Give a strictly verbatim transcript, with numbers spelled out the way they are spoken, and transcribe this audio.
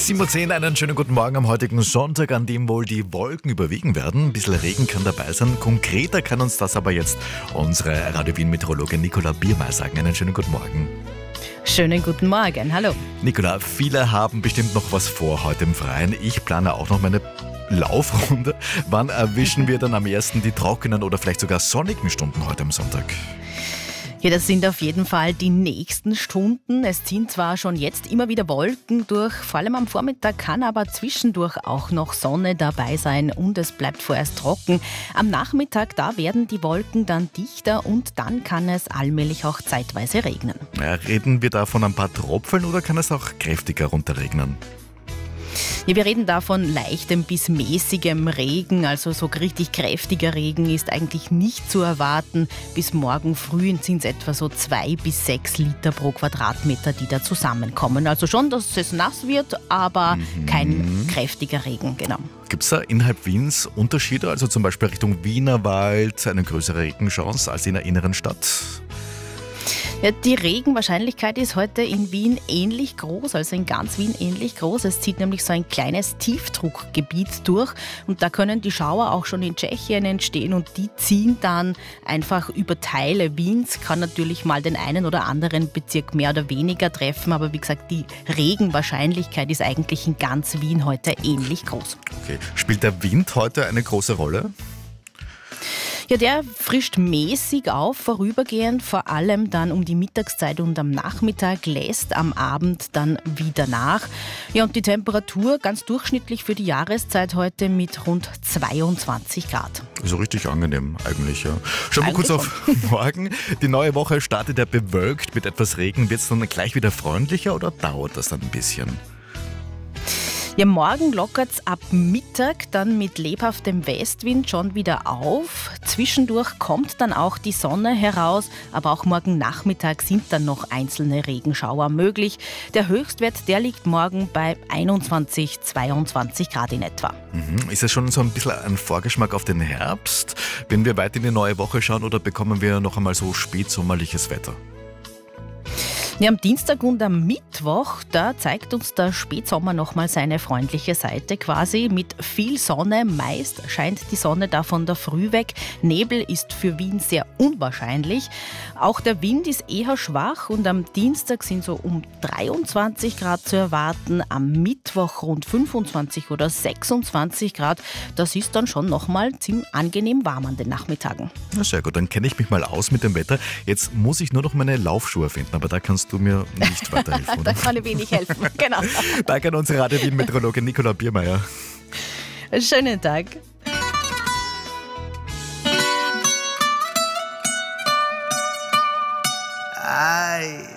sieben Uhr zehn, einen schönen guten Morgen am heutigen Sonntag, an dem wohl die Wolken überwiegen werden. Ein bisschen Regen kann dabei sein. Konkreter kann uns das aber jetzt unsere Radio Wien-Meteorologin Nicola Biermeier sagen. Einen schönen guten Morgen. Schönen guten Morgen, hallo. Nicola, viele haben bestimmt noch was vor heute im Freien. Ich plane auch noch meine Laufrunde. Wann erwischen wir dann am ersten die trockenen oder vielleicht sogar sonnigen Stunden heute am Sonntag? Ja, das sind auf jeden Fall die nächsten Stunden. Es ziehen zwar schon jetzt immer wieder Wolken durch, vor allem am Vormittag kann aber zwischendurch auch noch Sonne dabei sein und es bleibt vorerst trocken. Am Nachmittag, da werden die Wolken dann dichter und dann kann es allmählich auch zeitweise regnen. Ja, reden wir da von ein paar Tropfen oder kann es auch kräftiger runterregnen? Ja, wir reden da von leichtem bis mäßigem Regen, also so richtig kräftiger Regen ist eigentlich nicht zu erwarten. Bis morgen früh sind es etwa so zwei bis sechs Liter pro Quadratmeter, die da zusammenkommen. Also schon, dass es nass wird, aber mhm. kein kräftiger Regen, genau. Gibt es da innerhalb Wiens Unterschiede, also zum Beispiel Richtung Wienerwald, eine größere Regenchance als in der inneren Stadt? Ja, die Regenwahrscheinlichkeit ist heute in Wien ähnlich groß, also in ganz Wien ähnlich groß. Es zieht nämlich so ein kleines Tiefdruckgebiet durch und da können die Schauer auch schon in Tschechien entstehen und die ziehen dann einfach über Teile Wiens. Kann natürlich mal den einen oder anderen Bezirk mehr oder weniger treffen, aber wie gesagt, die Regenwahrscheinlichkeit ist eigentlich in ganz Wien heute ähnlich groß. Okay. Spielt der Wind heute eine große Rolle? Ja, der frischt mäßig auf, vorübergehend, vor allem dann um die Mittagszeit und am Nachmittag, lässt am Abend dann wieder nach. Ja, und die Temperatur ganz durchschnittlich für die Jahreszeit heute mit rund zweiundzwanzig Grad. So richtig angenehm eigentlich, ja. Schauen wir kurz auf morgen. Die neue Woche startet ja bewölkt mit etwas Regen. Wird es dann gleich wieder freundlicher oder dauert das dann ein bisschen? Ja, morgen lockert es ab Mittag dann mit lebhaftem Westwind schon wieder auf. Zwischendurch kommt dann auch die Sonne heraus, aber auch morgen Nachmittag sind dann noch einzelne Regenschauer möglich. Der Höchstwert, der liegt morgen bei einundzwanzig, zweiundzwanzig Grad in etwa. Mhm. Ist das schon so ein bisschen ein Vorgeschmack auf den Herbst, wenn wir weit in die neue Woche schauen, oder bekommen wir noch einmal so spätsommerliches Wetter? Ja, am Dienstag und am Mittwoch, da zeigt uns der Spätsommer nochmal seine freundliche Seite quasi mit viel Sonne. Meist scheint die Sonne da von der Früh weg. Nebel ist für Wien sehr unwahrscheinlich. Auch der Wind ist eher schwach und am Dienstag sind so um dreiundzwanzig Grad zu erwarten. Am Mittwoch rund fünfundzwanzig oder sechsundzwanzig Grad. Das ist dann schon nochmal ziemlich angenehm warm an den Nachmittagen. Na sehr gut, dann kenne ich mich mal aus mit dem Wetter. Jetzt muss ich nur noch meine Laufschuhe finden, aber da kannst du mir nicht weiterhelfen. Da kann ich wenig helfen, genau. Danke an unsere Radio Wien-Meteorologin Nicola Biermeier. Schönen Tag. Ay.